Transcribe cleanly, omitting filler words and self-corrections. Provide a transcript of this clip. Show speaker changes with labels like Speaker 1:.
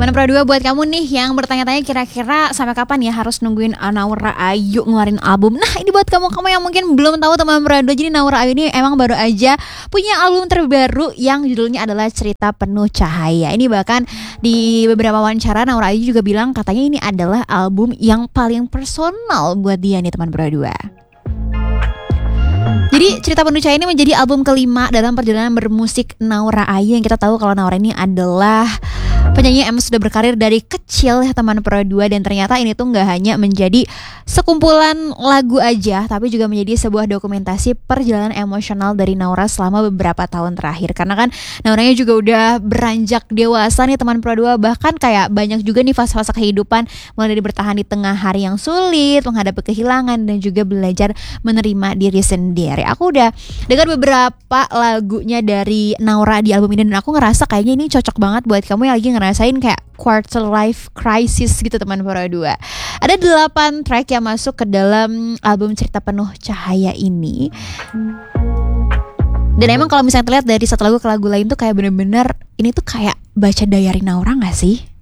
Speaker 1: Teman Pro 2 buat kamu nih yang bertanya-tanya kira-kira sampai kapan ya harus nungguin Naura Ayu ngeluarin album. Nah ini buat kamu yang mungkin belum tahu teman Pro 2. Jadi Naura Ayu ini emang baru aja punya album terbaru yang judulnya adalah Cerita Penuh Cahaya. Ini bahkan di beberapa wawancara Naura Ayu juga bilang katanya ini adalah album yang paling personal buat dia nih teman Pro 2. Jadi Cerita Penuh Cahaya ini menjadi album kelima dalam perjalanan bermusik Naura Ayu. Yang kita tahu kalau Naura ini adalah penyanyi yang sudah berkarir dari kecil ya teman Pro 2. Dan ternyata ini tuh gak hanya menjadi sekumpulan lagu aja, tapi juga menjadi sebuah dokumentasi perjalanan emosional dari Naura selama beberapa tahun terakhir. Karena kan Nauranya juga udah beranjak dewasa nih teman Pro 2. Bahkan kayak banyak juga nih fase-fase kehidupan, mulai dari bertahan di tengah hari yang sulit, menghadapi kehilangan, dan juga belajar menerima diri sendiri. Aku udah dengar beberapa lagunya dari Naura di album ini dan aku ngerasa kayaknya ini cocok banget buat kamu yang lagi ngerasain kayak quarter life crisis gitu teman Pro 2. Ada 8 track yang masuk ke dalam album Cerita Penuh Cahaya ini. Dan emang kalau misalnya terlihat dari satu lagu ke lagu lain tuh kayak bener-bener ini tuh kayak baca diary Naura gak sih?